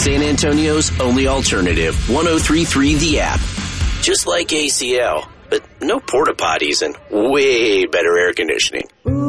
San Antonio's only alternative, 103.3 The App. Just like ACL, but no porta potties and way better air conditioning.